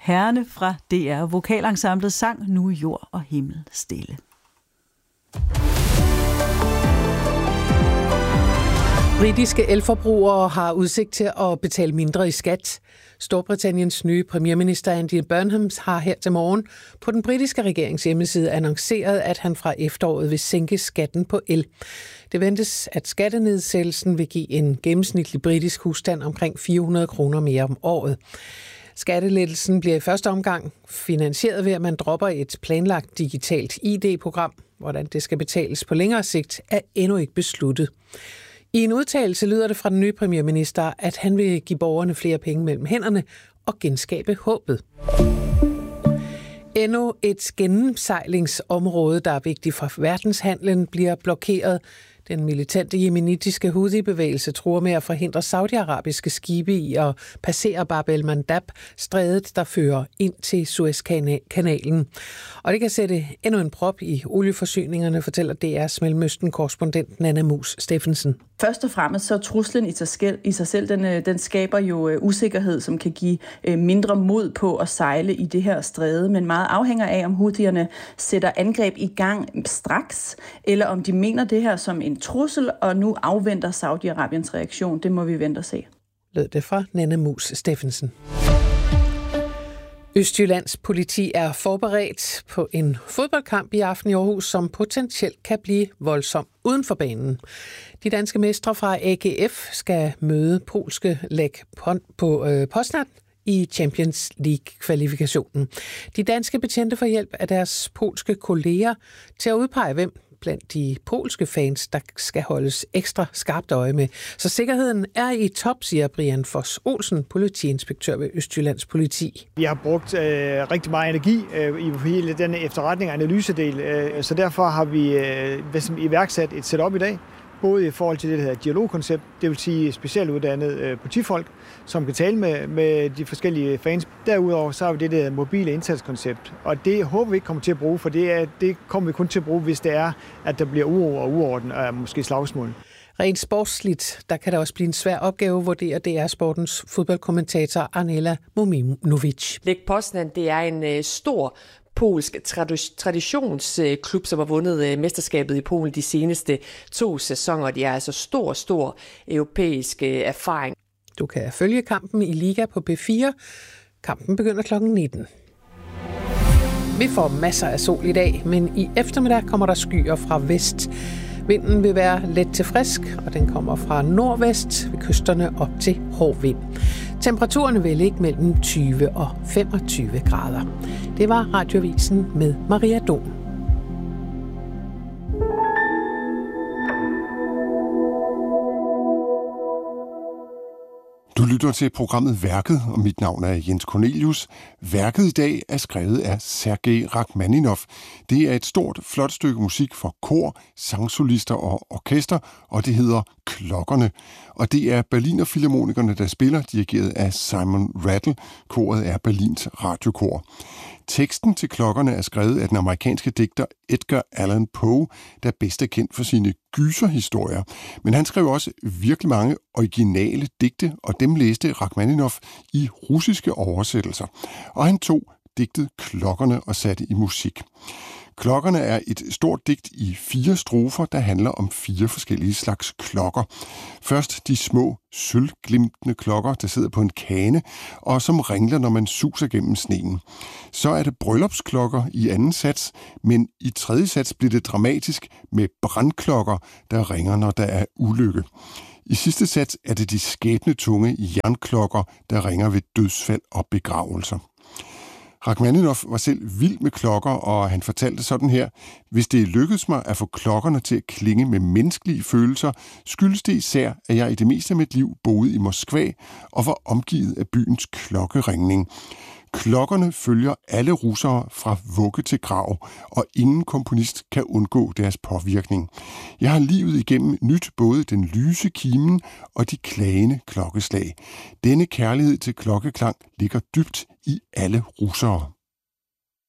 Herrene fra DR Vokalensemblet sang Nu jord og himmel stille. Britiske elforbrugere har udsigt til at betale mindre i skat. Storbritanniens nye premierminister Andy Burnham har her til morgen på den britiske regerings hjemmeside annonceret, at han fra efteråret vil sænke skatten på el. Det ventes, at skattenedsættelsen vil give en gennemsnitlig britisk husstand omkring 400 kroner mere om året. Skattelettelsen bliver i første omgang finansieret ved, at man dropper et planlagt digitalt ID-program. Hvordan det skal betales på længere sigt er endnu ikke besluttet. I en udtalelse lyder det fra den nye premierminister, at han vil give borgerne flere penge mellem hænderne og genskabe håbet. Endnu et gennemsejlingsområde, der er vigtigt for verdenshandlen, bliver blokeret. Den militante yemenitiske Houthi-bevægelse truer med at forhindre saudiarabiske skibe i at passere Bab el-Mandab, strædet, der fører ind til Suezkanalen. Og det kan sætte endnu en prop i olieforsyningerne, fortæller DR's Mellemøsten-korrespondent Nanna Mus Steffensen. Først og fremmest så truslen i sig selv, den skaber jo usikkerhed, som kan give mindre mod på at sejle i det her stræde, men meget afhænger af, om Houthierne sætter angreb i gang straks, eller om de mener det her som en trussel, og nu afventer Saudi-Arabiens reaktion. Det må vi vente og se. Lød det fra Nanna Mus Steffensen. Østjyllands politi er forberedt på en fodboldkamp i aften i Aarhus, som potentielt kan blive voldsom uden for banen. De danske mestre fra AGF skal møde polske Lech Poznan i Champions League-kvalifikationen. De danske betjente får hjælp af deres polske kolleger til at udpege, hvem blandt de polske fans, der skal holdes ekstra skarpt øje med. Så sikkerheden er i top, siger Brian Foss Olsen, politiinspektør ved Østjyllands politi. Vi har brugt rigtig meget energi i hele den efterretning og analysedel, så derfor har vi iværksat et setup i dag, både i forhold til det her dialogkoncept, det vil sige specialuddannet politifolk, som kan tale med de forskellige fans. Derudover så har vi det der mobile indsatskoncept, og det håber vi ikke kommer til at bruge, for det kommer vi kun til at bruge, hvis det er, at der bliver uro og uorden og måske slagsmål. Rent sportsligt, der kan det også blive en svær opgave, vurderer DR Sportens fodboldkommentator Arnela Mominovic. Lech Poznan, det er en stor polsk traditionsklub, som har vundet mesterskabet i Polen de seneste 2 sæsoner. De er altså stor europæisk erfaring. Du kan følge kampen i Liga på B4. Kampen begynder kl. 19. Vi får masser af sol i dag, men i eftermiddag kommer der skyer fra vest. Vinden vil være let til frisk, og den kommer fra nordvest ved kysterne op til hård vind. Temperaturerne vil ligge mellem 20 og 25 grader. Det var Radioavisen med Maria Don. Du lytter til programmet Værket, og mit navn er Jens Cornelius. Værket i dag er skrevet af Sergej Rachmaninov. Det er et stort, flot stykke musik for kor, sangsolister og orkester, og det hedder Klokkerne. Og det er Berliner Filharmonikerne, der spiller, dirigeret af Simon Rattle. Koret er Berlins radiokor. Teksten til Klokkerne er skrevet af den amerikanske digter Edgar Allan Poe, der bedst er kendt for sine gyserhistorier. Men han skrev også virkelig mange originale digte, og dem læste Rachmaninov i russiske oversættelser. Og han tog digtet Klokkerne og satte i musik. Klokkerne er et stort digt i 4 strofer, der handler om 4 forskellige slags klokker. Først de små, sølvglimtende klokker, der sidder på en kane, og som ringler, når man suser gennem sneen. Så er det bryllupsklokker i anden sats, men i tredje sats bliver det dramatisk med brandklokker, der ringer, når der er ulykke. I sidste sats er det de skæbnetunge jernklokker, der ringer ved dødsfald og begravelser. Rachmaninov var selv vild med klokker, og han fortalte sådan her: hvis det lykkedes mig at få klokkerne til at klinge med menneskelige følelser, skyldes det især, at jeg i det meste af mit liv boede i Moskva og var omgivet af byens klokkeringning. Klokkerne følger alle russere fra vugge til grav, og ingen komponist kan undgå deres påvirkning. Jeg har livet igennem nyt både den lyse kimen og de klagende klokkeslag. Denne kærlighed til klokkeklang ligger dybt i alle russere.